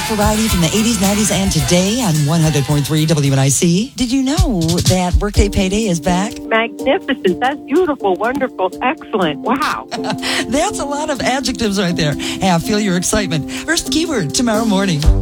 variety from the 80s, 90s, and today on 100.3 WNIC. Did you know that Workday Payday is back? Magnificent. That's beautiful, wonderful, excellent. Wow. That's a lot of adjectives right there. Hey, I feel your excitement. First keyword tomorrow morning.